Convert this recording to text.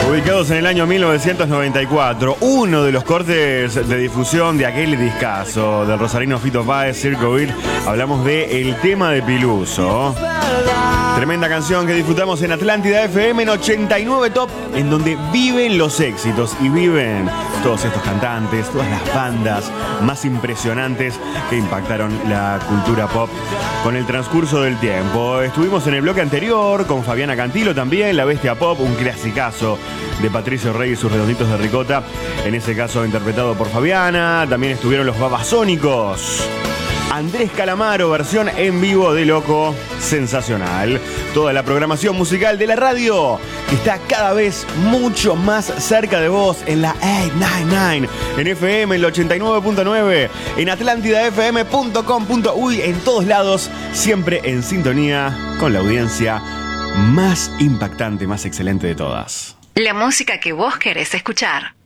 Ubicados en el año 1994, uno de los cortes de difusión de aquel discazo del rosarino Fito Páez, Circo Beat, hablamos de El tema de Piluso. Tremenda canción que disfrutamos en Atlántida FM en 89 Top, en donde viven los éxitos y viven todos estos cantantes, todas las bandas más impresionantes que impactaron la cultura pop con el transcurso del tiempo. Estuvimos en el bloque anterior con Fabiana Cantilo también, La Bestia Pop, un clasicazo de Patricio Rey y sus Redonditos de Ricota, en ese caso interpretado por Fabiana. También estuvieron los Babasónicos, Andrés Calamaro, versión en vivo de Loco, sensacional. Toda la programación musical de la radio que está cada vez mucho más cerca de vos en la 899, en FM, en el 89.9, en atlantidafm.com.uy, en todos lados, siempre en sintonía con la audiencia más impactante, más excelente de todas. La música que vos querés escuchar.